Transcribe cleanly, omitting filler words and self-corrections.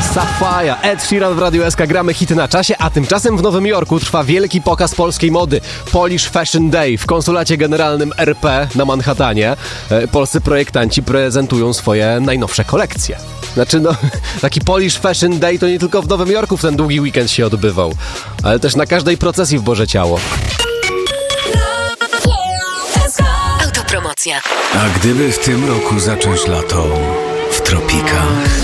Sapphire, Ed Sheeran w Radiu SK, gramy hity na czasie, a tymczasem w Nowym Jorku trwa wielki pokaz polskiej mody. Polish Fashion Day w Konsulacie Generalnym RP na Manhattanie. Polscy projektanci prezentują swoje najnowsze kolekcje. Znaczy taki Polish Fashion Day to nie tylko w Nowym Jorku w ten długi weekend się odbywał, ale też na każdej procesji w Boże Ciało. Autopromocja. A gdyby w tym roku zacząć lato w tropikach?